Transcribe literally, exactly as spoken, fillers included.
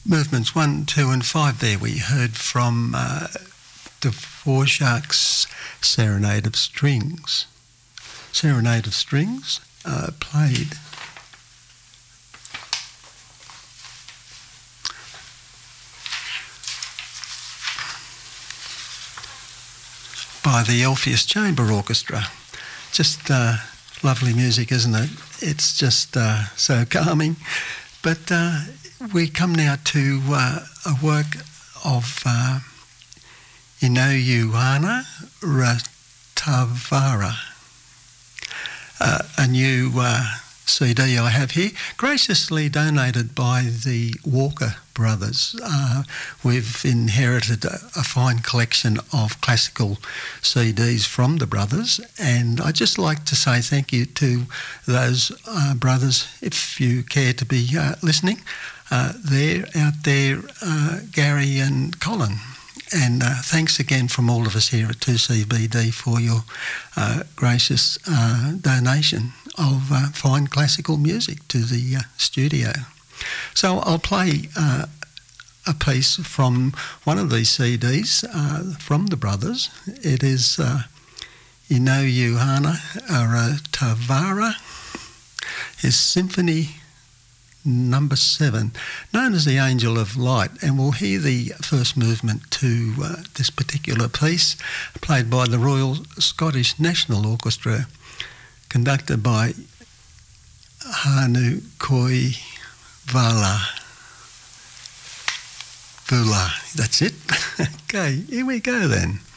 movements one, two and five there we heard from uh, Dvorak's Serenade of Strings. Serenade of Strings uh, played by the Orpheus Chamber Orchestra. Just uh, lovely music, isn't it? It's just uh, so calming. But uh, we come now to uh, a work of uh, Ino Johanna Ratavara, uh, a new uh, C D I have here, graciously donated by the Walker brothers. Uh, we've inherited a, a fine collection of classical C Ds from the brothers, and I'd just like to say thank you to those uh, brothers, if you care to be uh, listening. Uh, they're out there, uh, Gary and Colin. And uh, thanks again from all of us here at two C B D for your uh, gracious uh, donation of uh, fine classical music to the uh, studio. So I'll play uh, a piece from one of these C Ds uh, from the brothers. It is uh, Ino Johanna Ratavara, his Symphony Number seven, known as the Angel of Light, and we'll hear the first movement to uh, this particular piece, played by the Royal Scottish National Orchestra, conducted by Hannu Koivala. Vula. That's it. Okay, here we go then.